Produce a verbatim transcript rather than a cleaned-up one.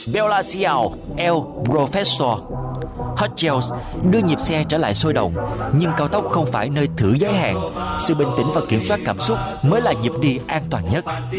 Bella Ciao, El Professor. Hot Gels đưa nhịp xe trở lại sôi động, nhưng cao tốc không phải nơi thử giới hạn. Sự bình tĩnh và kiểm soát cảm xúc mới là nhịp đi an toàn nhất.